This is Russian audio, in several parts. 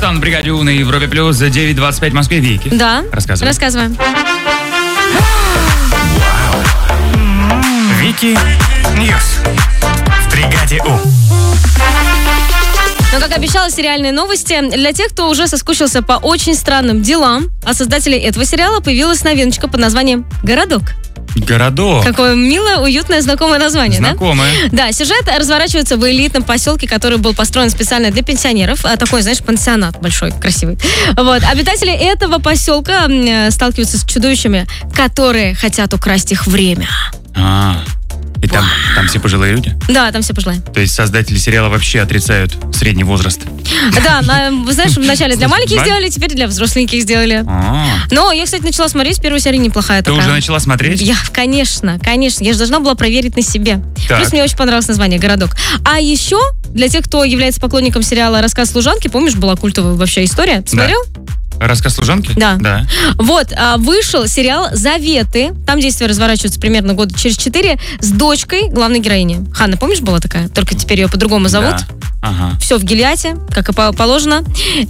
Сан в бригаде У на Европе Плюс за 9:25 в Москве. Вики. Да. Рассказываем. Вики Ньюс в бригаде У. Но, как обещала, сериальные новости. Для тех, кто уже соскучился по очень странным делам, от создателей этого сериала появилась новиночка под названием «Городок». Городок. Какое милое, уютное, знакомое название, Знакомое. да? Да, сюжет разворачивается в элитном поселке, который был построен специально для пенсионеров. Такой, знаешь, пансионат большой, красивый. Вот. Обитатели этого поселка сталкиваются с чудовищами, которые хотят украсть их время. И там все пожилые люди? Да, там все пожилые. То есть создатели сериала вообще отрицают средний возраст? Да, знаешь, вначале для маленьких сделали, теперь для взросленьких сделали. Но я, кстати, начала смотреть, первая серия неплохая такая. Ты уже начала смотреть? Конечно. Я же должна была проверить на себе. Так. Плюс мне очень понравилось название «Городок». А еще, для тех, кто является поклонником сериала «Рассказ служанки», помнишь, была культовая вообще история? Смотрел? Рассказ служанки? Да. Вот, вышел сериал «Заветы». Там действие разворачивается примерно года через 4 с дочкой главной героини. Ханна, помнишь, была такая? Только теперь ее по-другому зовут. Да. Ага. Все в Гильяте, как и положено.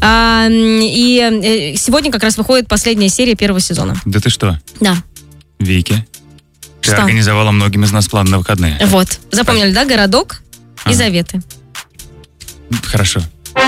И сегодня как раз выходит последняя серия первого сезона. Да ты что? Да. Вики, ты Что? организовала многим из нас план на выходные. Вот. Запомнили, да? «Городок» и «Заветы». Хорошо.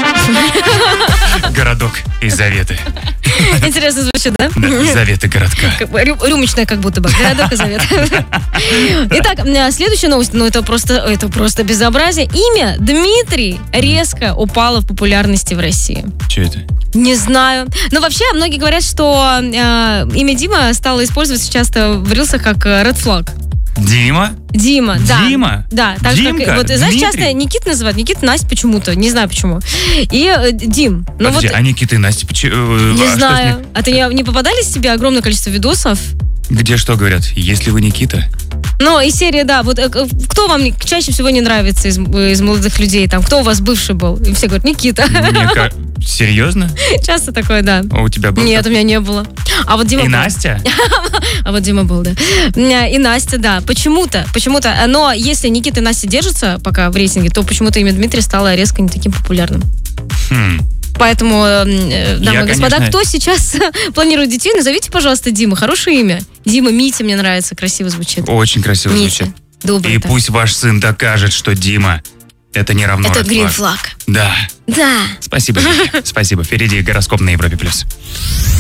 Городок и заветы. Интересно звучит, да? Да, заветы городка. Рюмочная как будто бы. «Городок» и «Заветы». Итак, следующая новость. Это просто безобразие. Имя Дмитрий резко упало в популярности в России. Что это? Не знаю. Но вообще, многие говорят, что имя Дима стало использоваться часто в рилсах как red flag. Дима? Дима, да. Дима? Да, так же, Димка? как, вот, знаешь, Дмитрий? часто Никит называют, Никит, Настя почему-то, не знаю почему. И Дим. Ну, Подожди, вот, а Никита и Настя? не знаю. А ты не попадались тебе огромное количество видосов? Где что говорят? Если вы Никита? Ну, и серия, да, вот кто вам чаще всего не нравится из молодых людей? Там, кто у вас бывший был? И все говорят, Никита. Серьезно? Часто такое, да. А у тебя был? Нет, у меня не было. А вот Дима И был. Настя? А вот Дима был, да. И Настя, да. Почему-то. Но если Никита и Настя держатся пока в рейтинге, то почему-то имя Дмитрия стало резко не таким популярным. Поэтому, дамы и господа, конечно... кто сейчас планирует детей, назовите, пожалуйста, Дима. Хорошее имя. Дима, Митя мне нравится, красиво звучит. Очень красиво Митя. звучит. Добрый. И пусть ваш сын докажет, что Дима это не равно Это red green flag. flag. Да. Да. Спасибо, Вики. Спасибо. Впереди гороскоп на Европе+.